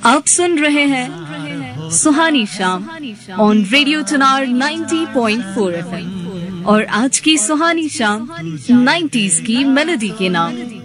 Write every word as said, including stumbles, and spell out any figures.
आप सुन रहे हैं सुहानी शाम ऑन रेडियो चुनार नब्बे पॉइंट चार एफएम और आज की सुहानी शाम नाइंटीज़ की मेलोडी के नाम।